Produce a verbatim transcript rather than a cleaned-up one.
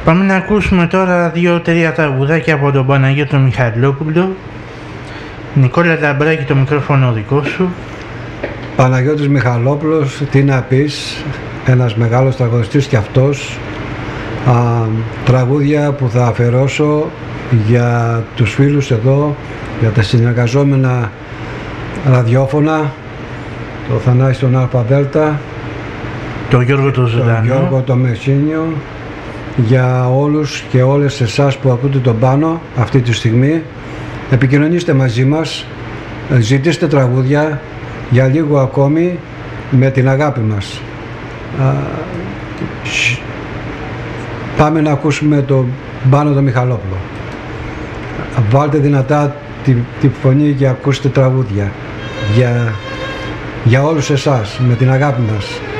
Πάμε να ακούσουμε τώρα δύο-τρία τραγουδάκια από τον Παναγιώτο Μιχαλόπουλο. Νικόλα Λαμπράκη, το μικρόφωνο δικό σου. Παναγιώτης Μιχαλόπουλος, τι να πεις, ένας μεγάλος τραγουδιστής κι αυτός. Α, τραγούδια που θα αφιερώσω για τους φίλους εδώ, για τα συνεργαζόμενα ραδιόφωνα, το Θανάση τον Αλφαδέλτα, το Γιώργο το Ζωντανό, τον Γιώργο το Μεσίνιο, για όλους και όλες εσάς που ακούτε τον Πάνο αυτή τη στιγμή. Επικοινωνήστε μαζί μας, ζητήστε τραγούδια για λίγο ακόμη με την αγάπη μας. Α, πάμε να ακούσουμε τον Πάνο τον Μιχαλόπουλο. Βάλτε δυνατά τη, τη φωνή και ακούστε τραγούδια για, για όλους εσάς με την αγάπη μας.